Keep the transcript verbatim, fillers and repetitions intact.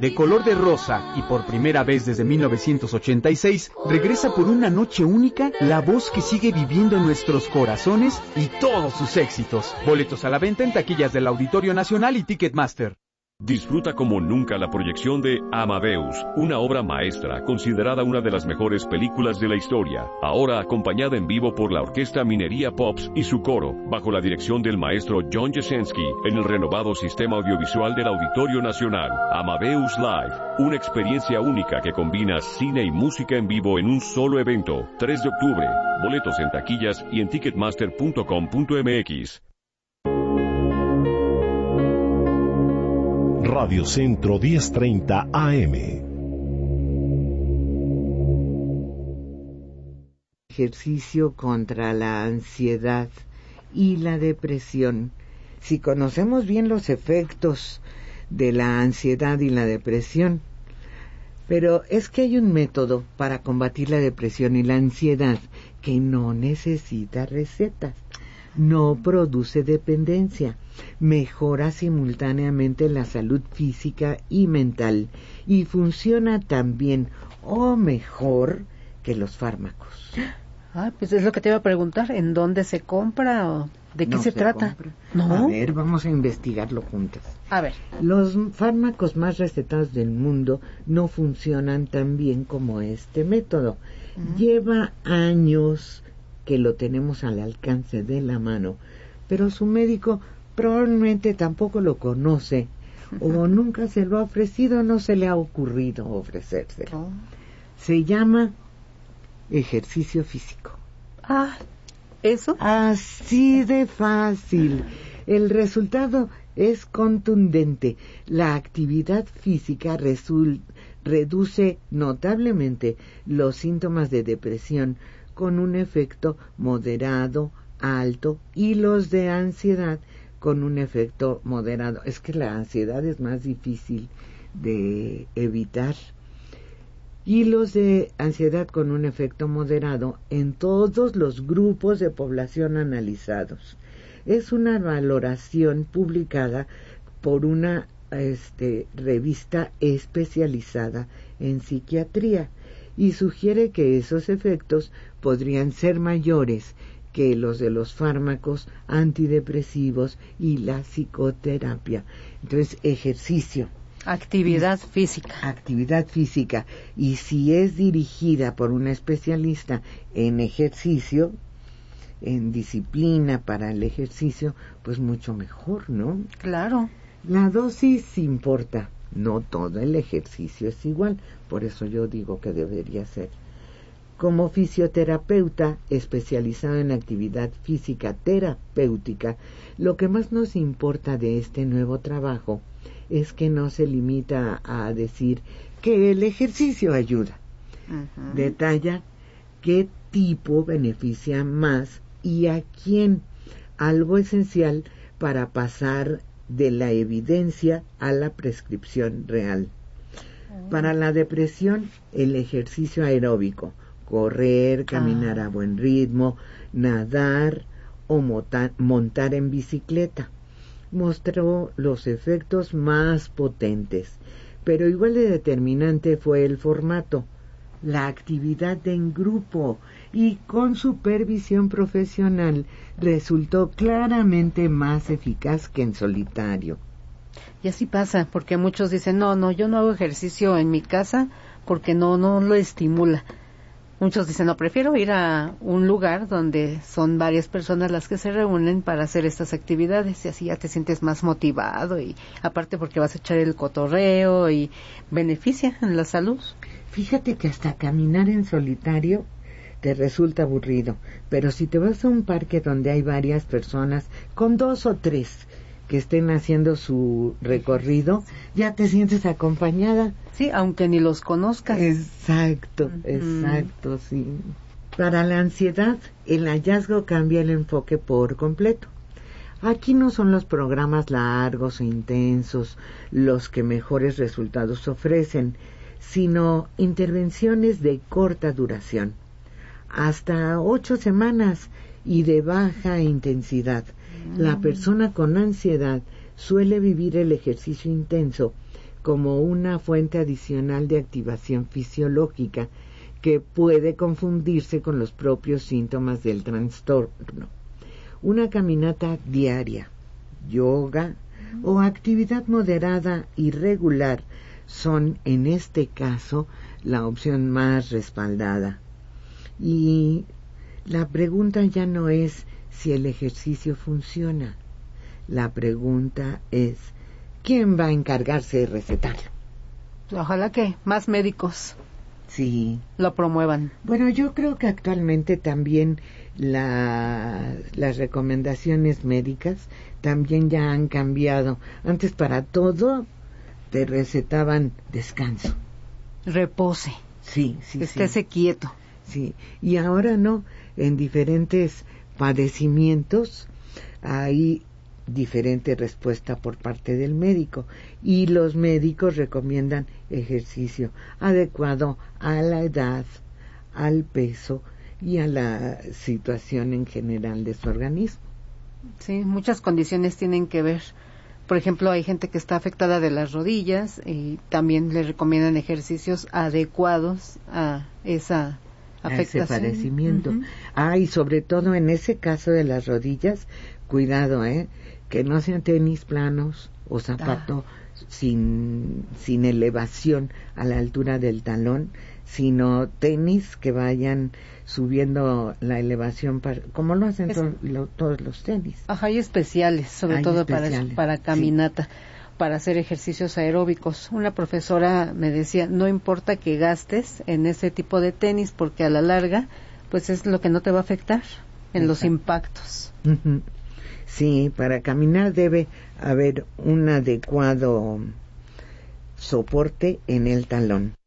De color de rosa y por primera vez desde mil novecientos ochenta y seis, regresa por una noche única la voz que sigue viviendo en nuestros corazones y todos sus éxitos. Boletos a la venta en taquillas del Auditorio Nacional y Ticketmaster. Disfruta como nunca la proyección de Amadeus, una obra maestra considerada una de las mejores películas de la historia, ahora acompañada en vivo por la Orquesta Minería Pops y su coro, bajo la dirección del maestro John Jasenski, en el renovado sistema audiovisual del Auditorio Nacional. Amadeus Live, una experiencia única que combina cine y música en vivo en un solo evento. tres de octubre, boletos en taquillas y en ticketmaster punto com punto m x. Radio Centro diez treinta A M. Ejercicio contra la ansiedad y la depresión. Si conocemos bien los efectos de la ansiedad y la depresión, pero es que hay un método para combatir la depresión y la ansiedad que no necesita recetas. No produce dependencia, mejora simultáneamente la salud física y mental y funciona tan bien o mejor que los fármacos. Ah, pues es lo que te iba a preguntar, ¿en dónde se compra o de qué no se, se trata? Compra. ¿No? A ver, vamos a investigarlo juntas. A ver. Los fármacos más recetados del mundo no funcionan tan bien como este método. Uh-huh. Lleva años que lo tenemos al alcance de la mano, pero su médico probablemente tampoco lo conoce o nunca se lo ha ofrecido, no se le ha ocurrido ofrecérselo. Oh. Se llama ejercicio físico. Ah, ¿eso? Así de fácil. El resultado es contundente. La actividad física resul- reduce notablemente los síntomas de depresión con un efecto moderado, alto, y los de ansiedad con un efecto moderado. Es que la ansiedad es más difícil de evitar. Y los de ansiedad con un efecto moderado en todos los grupos de población analizados. Es una valoración publicada por una este, revista especializada en psiquiatría y sugiere que esos efectos podrían ser mayores que los de los fármacos antidepresivos y la psicoterapia. Entonces, ejercicio. Actividad y, física. Actividad física. Y si es dirigida por un especialista en ejercicio, en disciplina para el ejercicio, pues mucho mejor, ¿no? Claro. La dosis importa. No todo el ejercicio es igual. Por eso yo digo que debería ser. Como fisioterapeuta especializado en actividad física terapéutica, lo que más nos importa de este nuevo trabajo es que no se limita a decir que el ejercicio ayuda. Uh-huh. Detalla qué tipo beneficia más y a quién, algo esencial para pasar de la evidencia a la prescripción real. Uh-huh. Para la depresión, el ejercicio aeróbico, correr, caminar ah. a buen ritmo, nadar o montar, montar en bicicleta, mostró los efectos más potentes, pero igual de determinante fue el formato, la actividad en grupo y con supervisión profesional resultó claramente más eficaz que en solitario. Y así pasa, porque muchos dicen, no, no, yo no hago ejercicio en mi casa porque no, no lo estimula. Muchos dicen, no, prefiero ir a un lugar donde son varias personas las que se reúnen para hacer estas actividades y así ya te sientes más motivado y aparte porque vas a echar el cotorreo y beneficia en la salud. Fíjate que hasta caminar en solitario te resulta aburrido, pero si te vas a un parque donde hay varias personas, con dos o tres que estén haciendo su recorrido, ya te sientes acompañada. Sí, aunque ni los conozcas. Exacto, uh-huh. exacto, sí. Para la ansiedad, el hallazgo cambia el enfoque por completo. Aquí no son los programas largos e intensos los que mejores resultados ofrecen, sino intervenciones de corta duración, hasta ocho semanas y de baja intensidad. La persona con ansiedad suele vivir el ejercicio intenso como una fuente adicional de activación fisiológica que puede confundirse con los propios síntomas del trastorno. Una caminata diaria, yoga o actividad moderada y regular son en este caso la opción más respaldada. Y la pregunta ya no es si el ejercicio funciona. La pregunta es, ¿quién va a encargarse de recetarlo? Ojalá que más médicos sí lo promuevan. Bueno, yo creo que actualmente también la, las recomendaciones médicas también ya han cambiado. Antes para todo te recetaban descanso. Repose. Sí, sí, Estése sí. quieto. Sí, y ahora no, en diferentes padecimientos hay diferente respuesta por parte del médico y los médicos recomiendan ejercicio adecuado a la edad, al peso y a la situación en general de su organismo. Sí, muchas condiciones tienen que ver. Por ejemplo, hay gente que está afectada de las rodillas y también le recomiendan ejercicios adecuados a esa afectación. A ese padecimiento. Uh-huh. Ah, y sobre todo en ese caso de las rodillas, cuidado, ¿eh? Que no sean tenis planos o zapato ah. sin, sin elevación a la altura del talón, sino tenis que vayan subiendo la elevación, para, como lo hacen es, to, lo, todos los tenis. Ajá, hay especiales, sobre hay todo especiales. para, para caminata, sí. Para hacer ejercicios aeróbicos. Una profesora me decía, no importa que gastes en ese tipo de tenis, porque a la larga, pues es lo que no te va a afectar en Exacto. Los impactos. Uh-huh. Sí, para caminar debe haber un adecuado soporte en el talón.